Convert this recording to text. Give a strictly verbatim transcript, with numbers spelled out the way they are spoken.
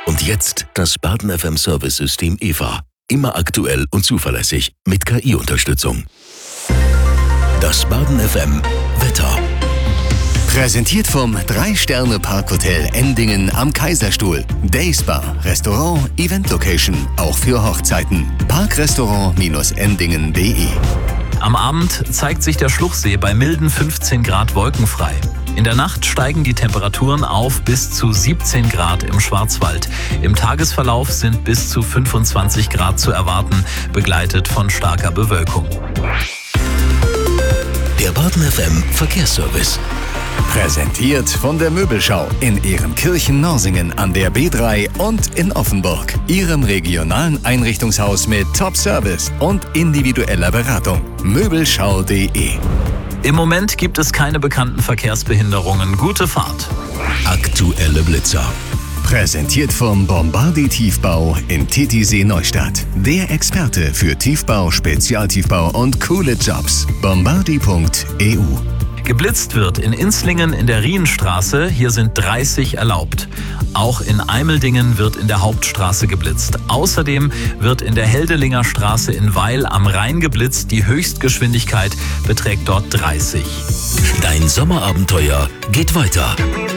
Und jetzt das Baden F M Service-System E V A. Immer aktuell und zuverlässig mit K I-Unterstützung. Das Baden F M Wetter. Präsentiert vom drei Sterne Parkhotel Endingen am Kaiserstuhl. Dayspa, Restaurant, Event Location, auch für Hochzeiten. Parkrestaurant Endingen punkt de. Am Abend zeigt sich der Schluchsee bei milden fünfzehn Grad wolkenfrei. In der Nacht steigen die Temperaturen auf bis zu siebzehn Grad im Schwarzwald. Im Tagesverlauf sind bis zu fünfundzwanzig Grad zu erwarten, begleitet von starker Bewölkung. Der Baden F M Verkehrsservice. Präsentiert von der Möbelschau in Ehrenkirchen-Norsingen an der B drei und in Offenburg. Ihrem regionalen Einrichtungshaus mit Top-Service und individueller Beratung. Möbelschau punkt de. Im Moment gibt es keine bekannten Verkehrsbehinderungen. Gute Fahrt. Aktuelle Blitzer. Präsentiert vom Bombardi Tiefbau in Titisee Neustadt. Der Experte für Tiefbau, Spezialtiefbau und coole Jobs. bombardi punkt e u. Geblitzt wird in Inslingen in der Rienstraße, hier sind dreißig erlaubt. Auch in Eimeldingen wird in der Hauptstraße geblitzt. Außerdem wird in der Heldelinger Straße in Weil am Rhein geblitzt. Die Höchstgeschwindigkeit beträgt dort dreißig. Dein Sommerabenteuer geht weiter.